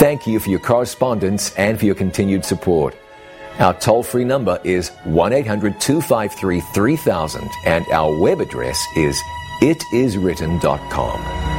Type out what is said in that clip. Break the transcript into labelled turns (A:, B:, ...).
A: Thank you for your correspondence and for your continued support. Our toll-free number is 1-800-253-3000 and our web address is itiswritten.com.